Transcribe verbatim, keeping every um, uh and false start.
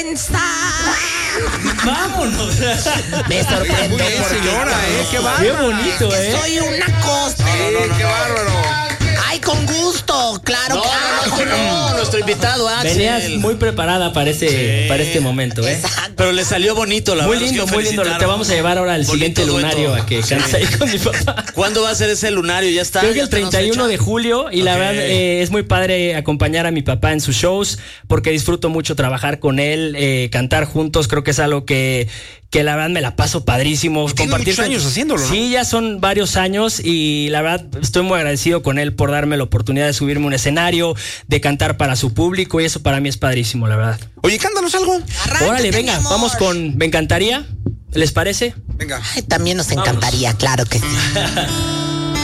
Vámonos. Me sorprende. Muy bien, señora, ¿eh? Qué bárbaro. Qué bonito, ¿eh? Soy una cosa. No, no, no, qué bárbaro. Ay, con gusto, claro. No, claro. no, no, no, nuestro invitado, Axel. Venías muy preparada para este, Sí. para este momento, ¿eh? Exacto. Pero le salió bonito, la Muy verdad. lindo, los quiero muy lindo. felicitar. Te vamos a llevar ahora al Bonito siguiente dueto. lunario a que cantes ahí con mi papá. ¿Cuándo va a ser ese lunario? Ya está. Creo que ya el tenemos treinta y uno fecha. de julio y la Ok. verdad eh, es muy padre acompañar a mi papá en sus shows porque disfruto mucho trabajar con él, eh, cantar juntos, creo que es algo que, que la verdad me la paso padrísimo. Y tiene muchos con- años haciéndolo, ¿no? Sí, ya son varios años y la verdad estoy muy agradecido con él por darme la oportunidad de subirme a un escenario, de cantar para su público y eso para mí es padrísimo, la verdad. Oye, cántanos algo. Arráncate, Órale, mi venga, amor. vamos con Me Encantaría, ¿les parece? Venga. Ay, también nos encantaría, claro que sí.